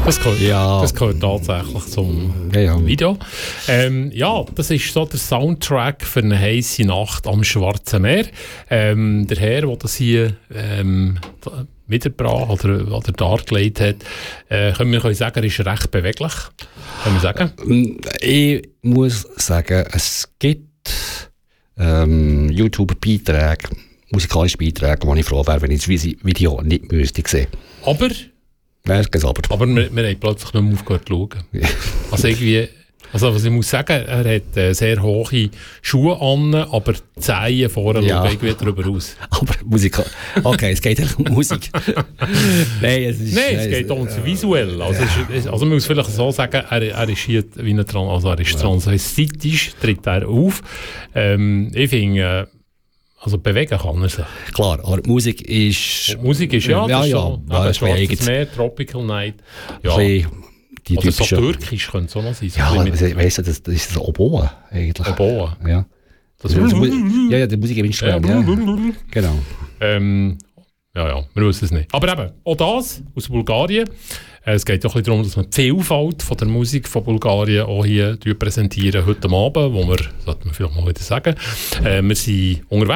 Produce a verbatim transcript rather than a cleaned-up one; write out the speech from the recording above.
Das gehört, Ja. das gehört tatsächlich zum Ja, ja. Video. Ähm, ja, das ist so der Soundtrack für eine heisse Nacht am Schwarzen Meer. Ähm, der Herr, der das hier ähm, wiedergebracht oder, oder dargelegt hat, äh, können wir können sagen, er ist recht beweglich. Können wir sagen? Ich muss sagen, es gibt ähm, YouTube-Beiträge, musikalische Beiträge, wo ich froh wäre, wenn ich das Video nicht müsste sehen. Aber, Nein, es geht aber. aber wir, wir haben plötzlich nicht mehr aufgehört zu schauen. Also irgendwie... Also was ich muss sagen, er hat äh, sehr hohe Schuhe an, aber die Zehen vorne Ja. schauen irgendwie drüber aus. Aber Musik... Okay, es geht eigentlich um Musik. Nein, es ist... Nein, es geht ums Visuelle. Also, ja. es ist, also man muss vielleicht so sagen, er, er ist hier wie ein Trans, also er ist ja. transvestitisch, tritt er auf. Ähm, ich finde, äh, also bewegen kann er sich. Klar, aber die Musik ist... Die Musik ist ja, ja, das ist ja, so, ja, ja, das wäre Schwarzes Meer, Tropical Night. Ja. Die Oder so typische, türkisch könnte es auch noch sein. So ja, ein bisschen we- weißt du, das, das ist so Oboe eigentlich. Oboe. Ja. Das Das Mu- ja, ja, die Musik im Instrument, ja. Genau. Ähm, ja, ja, wir wissen es nicht. Aber eben, auch das aus Bulgarien. Äh, es geht doch ein bisschen darum, dass wir die Vielfalt von der Musik von Bulgarien auch hier präsentieren heute Abend, wo wir, sollten wir vielleicht mal wieder sagen, äh, wir sind unterwegs.